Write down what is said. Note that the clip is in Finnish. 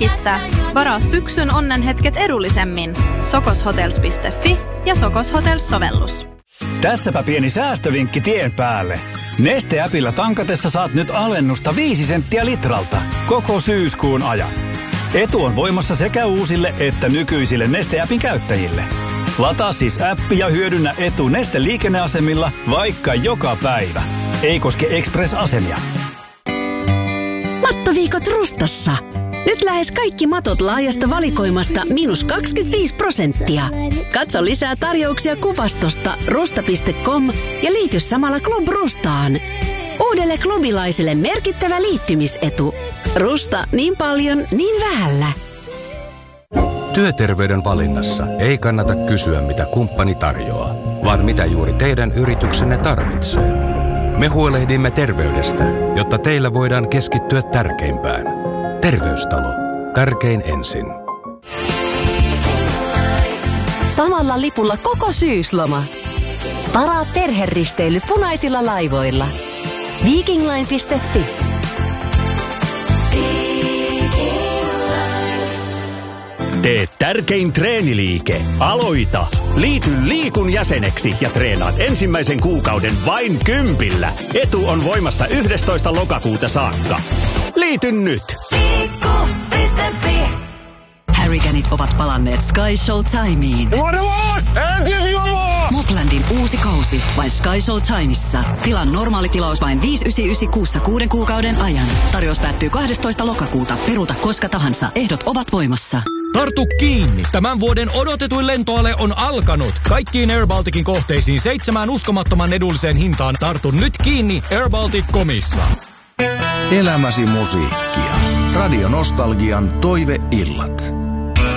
Vikissä. Varaa syksyn onnenhetket edullisemmin. sokoshotels.fi ja Sokos Hotels-sovellus. Tässäpä pieni säästövinkki tien päälle. Neste-äpillä tankatessa saat nyt alennusta 5 senttiä litralta koko syyskuun ajan. Etu on voimassa sekä uusille että nykyisille Neste-äpin käyttäjille. Lataa siis appi ja hyödynnä etu Neste liikenneasemilla vaikka joka päivä. Ei koske Express-asemia. Mattoviikot Rustassa. Nyt lähes kaikki matot laajasta valikoimasta -25%. Katso lisää tarjouksia kuvastosta rusta.com ja liity samalla Club Rustaan. Uudelle klubilaiselle merkittävä liittymisetu. Rusta niin paljon, niin vähällä. Työterveyden valinnassa ei kannata kysyä, mitä kumppani tarjoaa, vaan mitä juuri teidän yrityksenne tarvitsee. Me huolehdimme terveydestä, jotta teillä voidaan keskittyä tärkeimpään. Terveystalo. Tärkein ensin. Samalla lipulla koko syysloma. Varaa perheristeily punaisilla laivoilla. Vikingline.fi. Tee tärkein treeniliike. Aloita! Liity Liikun jäseneksi ja treenaat ensimmäisen kuukauden vain 10. Etu on voimassa 11. lokakuuta saakka. Liity nyt! Liikku.fi. Harriganit ovat palanneet Sky Showtimeen. Moplandin uusi kausi vain Sky Showtimeissa. Tilan normaali tilaus vain 5,99 kuussa 6 kuukauden ajan. Tarjous päättyy 12. lokakuuta. Peruuta koska tahansa. Ehdot ovat voimassa. Tartu kiinni! Tämän vuoden odotetuin lentoale on alkanut. Kaikkiin Air Balticin kohteisiin 7 uskomattoman edulliseen hintaan. Tartu nyt kiinni airbaltic.comissa. Elämäsi musiikkia. Radio Nostalgian toiveillat.